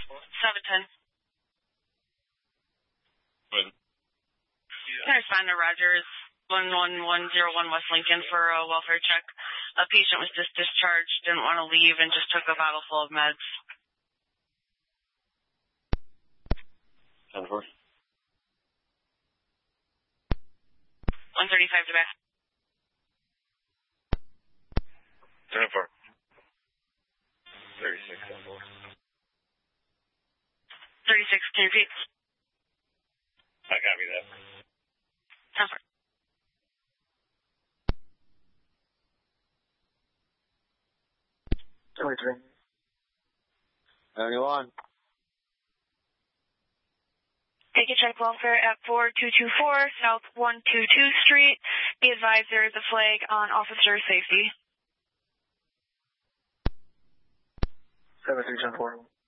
710. Good. Can I respond to Rogers 11101 West Lincoln for a welfare check? A patient was just discharged, didn't want to leave, and just took a bottle full of meds. 10-4. 135 to back. 10-4. 36, 10-4. 36, can you repeat? I copy that. 10-4. 23. 71. Take a check welfare at 4224 South 122 Street. Be advised there is a flag on officer safety. 7310-4.